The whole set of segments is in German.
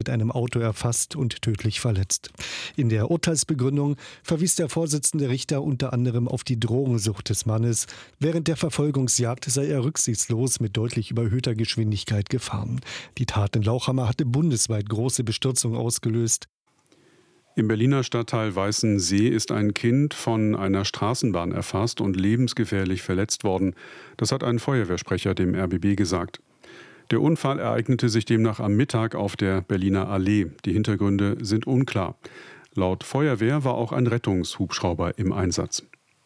mit einem Auto erfasst und tödlich verletzt. In der Urteilsbegründung verwies der Vorsitzende Richter unter anderem auf die Drogensucht des Mannes. Während der Verfolgungsjagd sei er rücksichtslos mit deutlich überhöhter Geschwindigkeit gefahren. Die Tat in Lauchhammer hatte bundesweit große Bestürzung ausgelöst. Im Berliner Stadtteil Weißensee ist ein Kind von einer Straßenbahn erfasst und lebensgefährlich verletzt worden. Das hat ein Feuerwehrsprecher dem RBB gesagt. Der Unfall ereignete sich demnach am Mittag auf der Berliner Allee. Die Hintergründe sind unklar. Laut Feuerwehr war auch ein Rettungshubschrauber im Einsatz.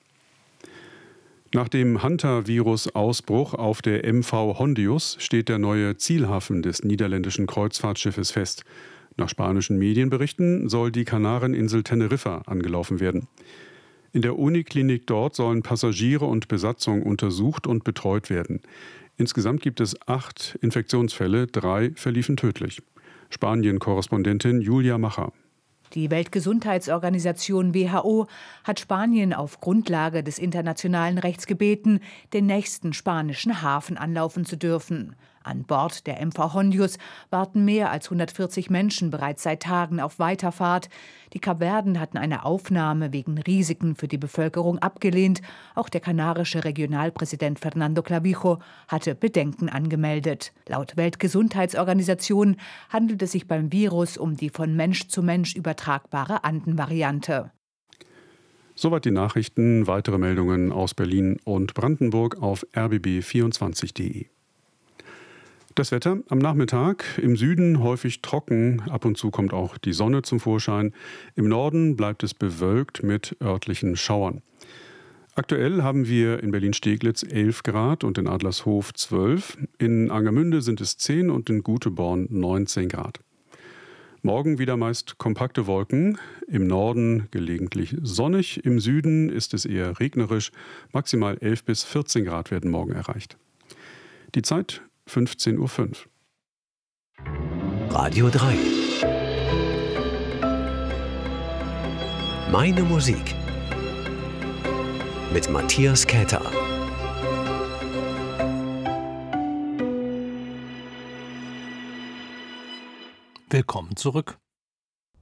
Nach dem Hantavirus-Ausbruch auf der MV Hondius steht der neue Zielhafen des niederländischen Kreuzfahrtschiffes fest. Nach spanischen Medienberichten soll die Kanareninsel Teneriffa angelaufen werden. In der Uniklinik dort sollen Passagiere und Besatzung untersucht und betreut werden. Insgesamt gibt es 8 Infektionsfälle, 3 verliefen tödlich. Spanien-Korrespondentin Julia Macher. Die Weltgesundheitsorganisation WHO hat Spanien auf Grundlage des internationalen Rechts gebeten, den nächsten spanischen Hafen anlaufen zu dürfen. An Bord der MV Hondius warten mehr als 140 Menschen bereits seit Tagen auf Weiterfahrt. Die Kapverden hatten eine Aufnahme wegen Risiken für die Bevölkerung abgelehnt. Auch der kanarische Regionalpräsident Fernando Clavijo hatte Bedenken angemeldet. Laut Weltgesundheitsorganisation handelt es sich beim Virus um die von Mensch zu Mensch übertragbare Andenvariante. Soweit die Nachrichten. Weitere Meldungen aus Berlin und Brandenburg auf rbb24.de. Das Wetter am Nachmittag im Süden häufig trocken, ab und zu kommt auch die Sonne zum Vorschein. Im Norden bleibt es bewölkt mit örtlichen Schauern. Aktuell haben wir in Berlin-Steglitz 11 Grad und in Adlershof 12. In Angermünde sind es 10 und in Guteborn 19 Grad. Morgen wieder meist kompakte Wolken, im Norden gelegentlich sonnig, im Süden ist es eher regnerisch. Maximal 11 bis 14 Grad werden morgen erreicht. Die Zeit 15:05 Uhr. Radio 3. Meine Musik. Mit Matthias Käther. Willkommen zurück.